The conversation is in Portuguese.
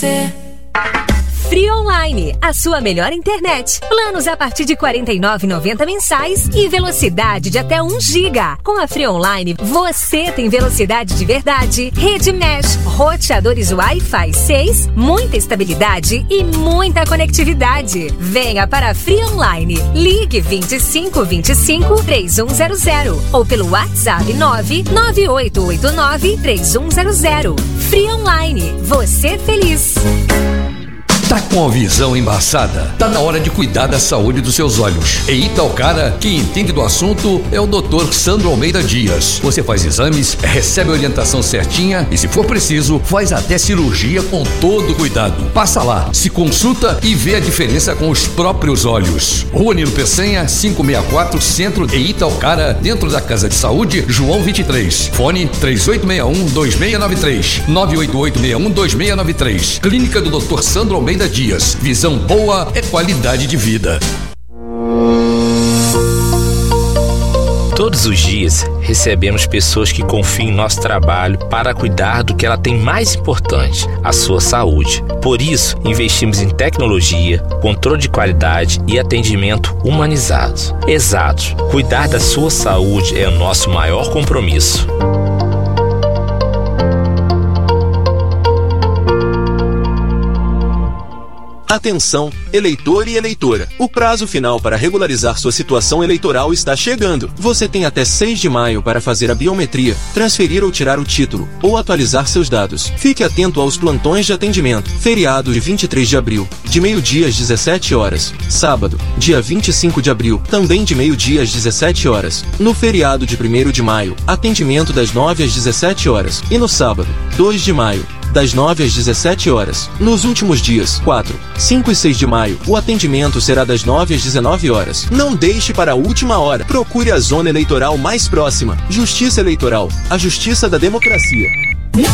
você. Free Online, a sua melhor internet. Planos a partir de R$ 49,90 mensais e velocidade de até 1 GB. Com a Free Online, você tem velocidade de verdade, rede mesh, roteadores Wi-Fi 6, muita estabilidade e muita conectividade. Venha para a Free Online. Ligue 25 25 3100 ou pelo WhatsApp 99889 3100. Free Online, você feliz. Tá com a visão embaçada? Tá na hora de cuidar da saúde dos seus olhos. Em Itaocara, quem entende do assunto é o Dr. Sandro Almeida Dias. Você faz exames, recebe a orientação certinha e, se for preciso, faz até cirurgia com todo cuidado. Passa lá, se consulta e vê a diferença com os próprios olhos. Rua Nilo Peçanha, 564, Centro de Itaocara, dentro da Casa de Saúde, João 23. Fone 3861-2693, 98861-2693. Clínica do Dr. Sandro Almeida Dias. Visão boa é qualidade de vida. Todos os dias recebemos pessoas que confiam em nosso trabalho para cuidar do que ela tem mais importante, a sua saúde. Por isso, investimos em tecnologia, controle de qualidade e atendimento humanizado. Exato, cuidar da sua saúde é o nosso maior compromisso. Atenção, eleitor e eleitora. O prazo final para regularizar sua situação eleitoral está chegando. Você tem até 6 de maio para fazer a biometria, transferir ou tirar o título, ou atualizar seus dados. Fique atento aos plantões de atendimento. Feriado de 23 de abril, de meio-dia às 17 horas. Sábado, dia 25 de abril, também de meio-dia às 17 horas. No feriado de 1º de maio, atendimento das 9 às 17 horas. E no sábado, 2 de maio, das 9 às 17 horas. Nos últimos dias, 4, 5 e 6 de maio, o atendimento será das 9 às 19 horas. Não deixe para a última hora. Procure a zona eleitoral mais próxima. Justiça Eleitoral, a justiça da democracia.